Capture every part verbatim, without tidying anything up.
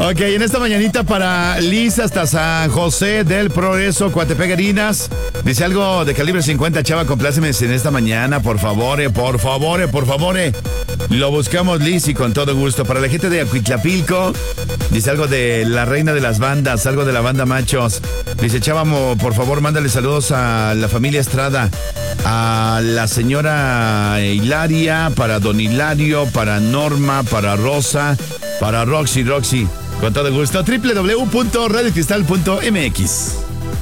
Ok, en esta mañanita para Liz hasta San José del Progreso, Coatepec, Herinas. Dice algo de calibre cincuenta, chava, compláceme en esta mañana, por favor, eh, por favor, eh, por favor. eh. Lo buscamos, Liz, y con todo gusto. Para la gente de Acuitlapilco, dice algo de la reina de las bandas, algo de la banda Machos. Dice, chava, mo, por favor, mándale saludos a la familia Estrada, a la señora Hilaria, para don Hilario, para Norma, para Rosa, para Roxy, Roxy. Con todo gusto, doble u doble u doble u punto radio cristal punto m x.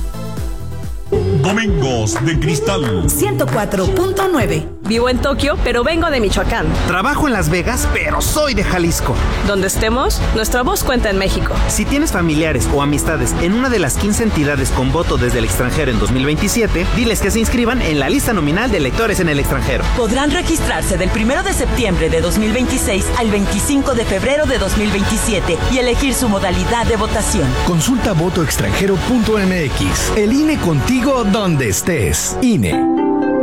Domingos de Cristal ciento cuatro punto nueve. Vivo en Tokio, pero vengo de Michoacán. Trabajo en Las Vegas, pero soy de Jalisco. Donde estemos, nuestra voz cuenta en México. Si tienes familiares o amistades en una de las quince entidades con voto desde el extranjero en dos mil veintisiete, diles que se inscriban en la lista nominal de electores en el extranjero. Podrán registrarse del primero de septiembre de dos mil veintiséis al veinticinco de febrero de dos mil veintisiete y elegir su modalidad de votación. Consulta voto extranjero punto m x. El I N E contigo donde estés. I N E.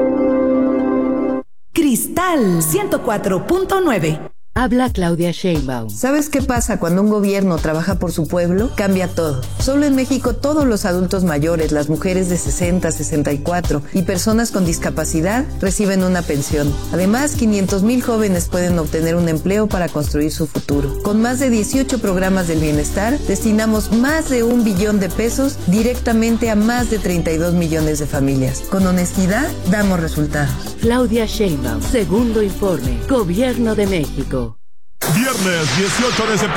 Cristal ciento cuatro punto nueve. Habla Claudia Sheinbaum. ¿Sabes qué pasa cuando un gobierno trabaja por su pueblo? Cambia todo. Solo en México todos los adultos mayores, las mujeres de sesenta, sesenta y cuatro y personas con discapacidad reciben una pensión. Además, quinientos mil jóvenes pueden obtener un empleo para construir su futuro. Con más de dieciocho programas del bienestar, destinamos más de un billón de pesos directamente a más de treinta y dos millones de familias. Con honestidad, damos resultados. Claudia Sheinbaum, segundo informe, Gobierno de México. Viernes dieciocho de septiembre.